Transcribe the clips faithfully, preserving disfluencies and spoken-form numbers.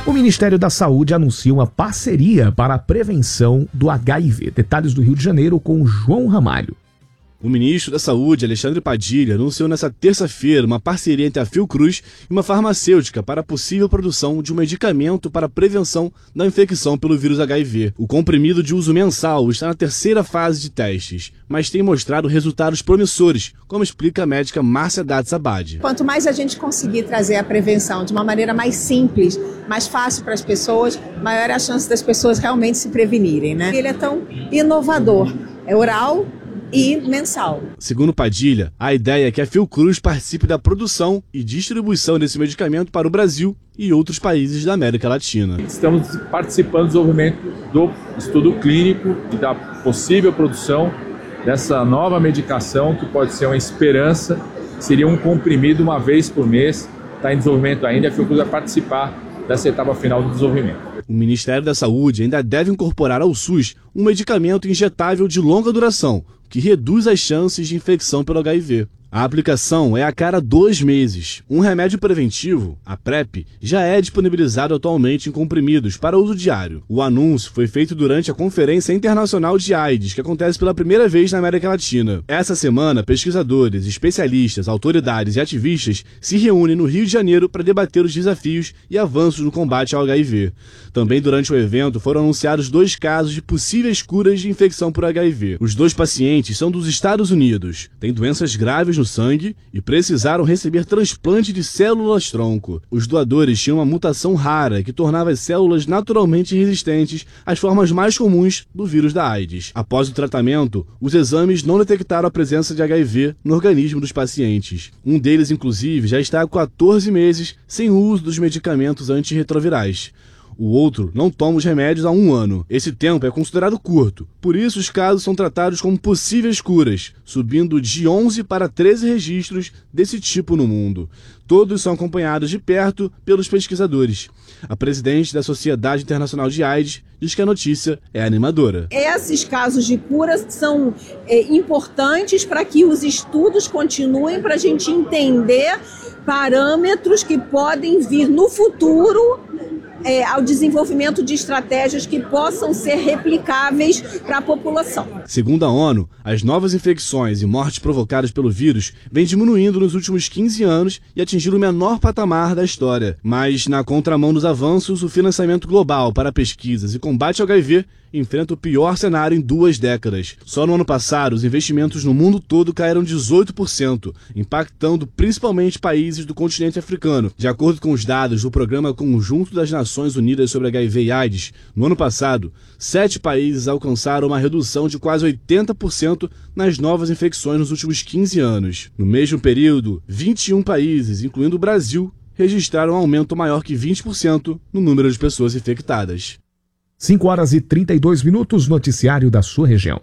O Ministério da Saúde anuncia uma parceria para a prevenção do H I V. Detalhes do Rio de Janeiro com João Ramalho. O ministro da Saúde, Alexandre Padilha, anunciou nesta terça-feira uma parceria entre a Fiocruz e uma farmacêutica para a possível produção de um medicamento para a prevenção da infecção pelo vírus H I V. O comprimido de uso mensal está na terceira fase de testes, mas tem mostrado resultados promissores, como explica a médica Márcia Datsabad. Quanto mais a gente conseguir trazer a prevenção de uma maneira mais simples, mais fácil para as pessoas, maior é a chance das pessoas realmente se prevenirem, né? Ele é tão inovador, é oral e mensal. Segundo Padilha, a ideia é que a Fiocruz participe da produção e distribuição desse medicamento para o Brasil e outros países da América Latina. Estamos participando do desenvolvimento do estudo clínico e da possível produção dessa nova medicação que pode ser uma esperança, seria um comprimido uma vez por mês, está em desenvolvimento ainda, a Fiocruz vai participar dessa etapa final do desenvolvimento. O Ministério da Saúde ainda deve incorporar ao SUS um medicamento injetável de longa duração, que reduz as chances de infecção pelo H I V. A aplicação é a cada dois meses. Um remédio preventivo, a PrEP, já é disponibilizado atualmente em comprimidos para uso diário. O anúncio foi feito durante a Conferência Internacional de AIDS, que acontece pela primeira vez na América Latina. Essa semana, pesquisadores, especialistas, autoridades e ativistas se reúnem no Rio de Janeiro para debater os desafios e avanços no combate ao H I V. Também durante o evento foram anunciados dois casos de possíveis curas de infecção por H I V. Os dois pacientes são dos Estados Unidos, têm doenças graves no sangue e precisaram receber transplante de células-tronco. Os doadores tinham uma mutação rara que tornava as células naturalmente resistentes às formas mais comuns do vírus da AIDS. Após o tratamento, os exames não detectaram a presença de H I V no organismo dos pacientes. Um deles, inclusive, já está há quatorze meses sem o uso dos medicamentos antirretrovirais. O outro não toma os remédios há um ano. Esse tempo é considerado curto, por isso os casos são tratados como possíveis curas, subindo de onze para treze registros desse tipo no mundo. Todos são acompanhados de perto pelos pesquisadores. A presidente da Sociedade Internacional de AIDS diz que a notícia é animadora. Esses casos de cura são é, importantes para que os estudos continuem, para a gente entender parâmetros que podem vir no futuro É, ao desenvolvimento de estratégias que possam ser replicáveis para a população. Segundo a ONU, as novas infecções e mortes provocadas pelo vírus vêm diminuindo nos últimos quinze anos e atingiram o menor patamar da história. Mas, na contramão dos avanços, o financiamento global para pesquisas e combate ao H I V enfrenta o pior cenário em duas décadas. Só no ano passado, os investimentos no mundo todo caíram dezoito por cento, impactando principalmente países do continente africano. De acordo com os dados do Programa Conjunto das Nações Unidas sobre H I V e AIDS, no ano passado, sete países alcançaram uma redução de quase oitenta por cento nas novas infecções nos últimos quinze anos. No mesmo período, vinte e um países, incluindo o Brasil, registraram um aumento maior que vinte por cento no número de pessoas infectadas. cinco horas e trinta e dois minutos, noticiário da sua região.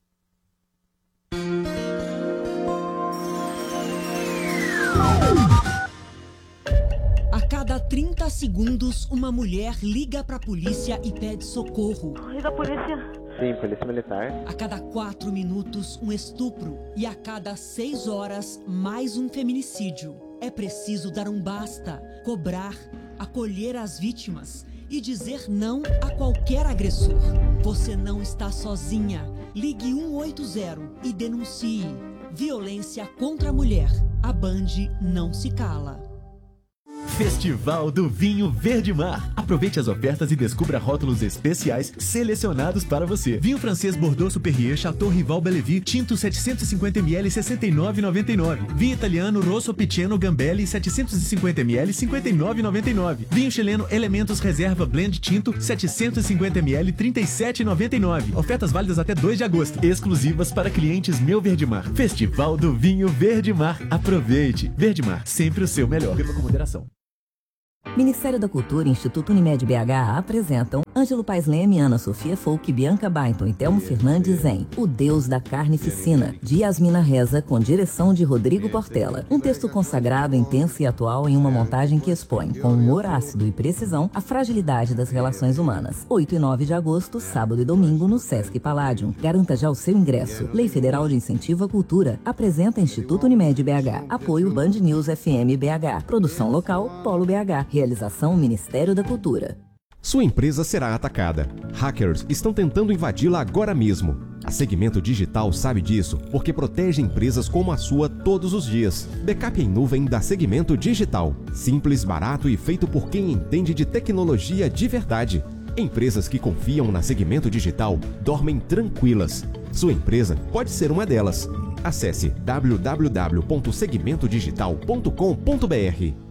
A cada trinta segundos, uma mulher liga para a polícia e pede socorro. Liga a polícia. Sim, polícia militar. A cada quatro minutos, um estupro. E a cada seis horas, mais um feminicídio. É preciso dar um basta, cobrar, acolher as vítimas e dizer não a qualquer agressor. Você não está sozinha. Ligue um oito zero e denuncie. Violência contra a mulher. A Band não se cala. Festival do Vinho Verde Mar. Aproveite as ofertas e descubra rótulos especiais selecionados para você. Vinho francês Bordeaux Superior Chateau Rival Bellevue Tinto setecentos e cinquenta mililitros sessenta e nove reais e noventa e nove centavos. Vinho italiano Rosso Piceno Gambelli setecentos e cinquenta mililitros cinquenta e nove reais e noventa e nove centavos. Vinho chileno Elementos Reserva Blend Tinto setecentos e cinquenta mililitros trinta e sete reais e noventa e nove centavos. Ofertas válidas até dois de agosto. Exclusivas para clientes Meu Verde Mar. Festival do Vinho Verde Mar. Aproveite. Verde Mar, sempre o seu melhor. Beba com moderação. Ministério da Cultura e Instituto Unimed B H apresentam Ângelo Paes Leme, Ana Sofia Folk, Bianca Bainton e Telmo Fernandes em O Deus da Carnificina, de Yasmina Reza, com direção de Rodrigo Portela. Um texto consagrado, intenso e atual em uma montagem que expõe, com humor ácido e precisão, a fragilidade das relações humanas. oito e nove de agosto, sábado e domingo, no Sesc Palladium. Garanta já o seu ingresso. Lei Federal de Incentivo à Cultura. Apresenta Instituto Unimed B H. Apoio Band News F M B H. Produção local, Polo B H. Realização Ministério da Cultura. Sua empresa será atacada. Hackers estão tentando invadi-la agora mesmo. A Segmento Digital sabe disso porque protege empresas como a sua todos os dias. Backup em nuvem da Segmento Digital. Simples, barato e feito por quem entende de tecnologia de verdade. Empresas que confiam na Segmento Digital dormem tranquilas. Sua empresa pode ser uma delas. Acesse w w w ponto segmento digital ponto com ponto b r.